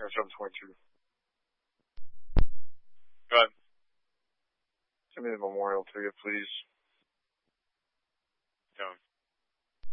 722. Go ahead. Send me the memorial to you, please.